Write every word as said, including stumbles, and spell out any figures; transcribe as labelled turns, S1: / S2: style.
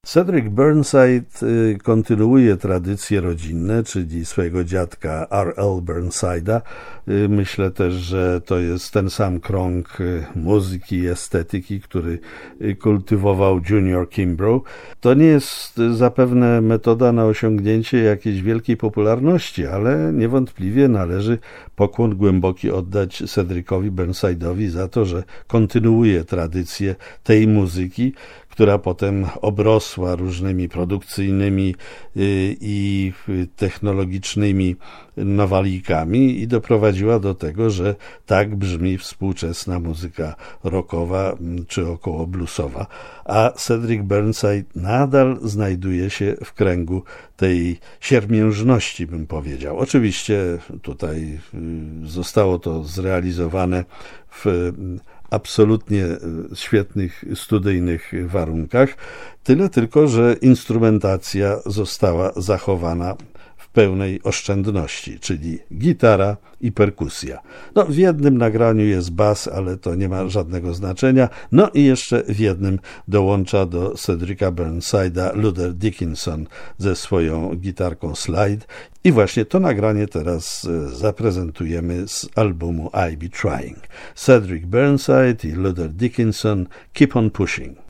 S1: Cedric Burnside kontynuuje tradycje rodzinne, czyli swojego dziadka R L Burnside'a. Myślę też, że to jest ten sam krąg muzyki i estetyki, który kultywował Junior Kimbrough. To nie jest zapewne metoda na osiągnięcie jakiejś wielkiej popularności, ale niewątpliwie należy pokłon głęboki oddać Cedricowi Burnside'owi za to, że kontynuuje tradycję tej muzyki, która potem obrosła różnymi produkcyjnymi i technologicznymi nowalijkami i doprowadziła do tego, że tak brzmi współczesna muzyka rockowa czy około bluesowa, a Cedric Burnside nadal znajduje się w kręgu tej siermiężności, bym powiedział. Oczywiście tutaj zostało to zrealizowane w absolutnie świetnych studyjnych warunkach, tyle tylko, że instrumentacja została zachowana w pełnej oszczędności, czyli gitara i perkusja. No, w jednym nagraniu jest bas, ale to nie ma żadnego znaczenia. No i jeszcze w jednym dołącza do Cedrica Burnside'a Luther Dickinson ze swoją gitarką slide. I właśnie to nagranie teraz zaprezentujemy z albumu I Be Trying. Cedric Burnside i Luther Dickinson, Keep on Pushing.